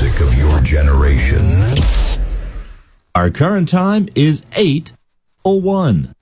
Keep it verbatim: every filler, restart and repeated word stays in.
music of your generation. Our current time is eight oh one.